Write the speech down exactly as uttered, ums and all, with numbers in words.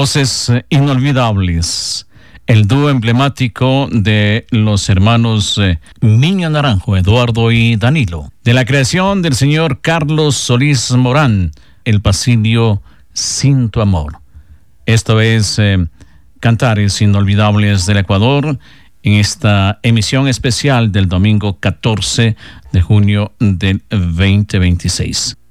Voces inolvidables. El dúo emblemático de los hermanos eh, Miño Naranjo, Eduardo y Danilo. De la creación del señor Carlos Solís Morán, El Pasillo Sin Tu Amor. Esto es eh, Cantares Inolvidables del Ecuador en esta emisión especial del domingo catorce de junio del veinte veintiséis.